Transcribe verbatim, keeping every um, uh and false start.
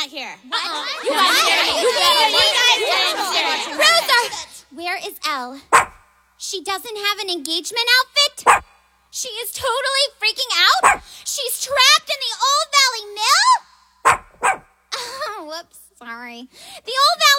not here. Uh-uh. You guys here. You guys here. Rosa! Where is Elle? She doesn't have an engagement outfit? She is totally freaking out? She's trapped in the Old Valley Mill? Oh, whoops, sorry. The Old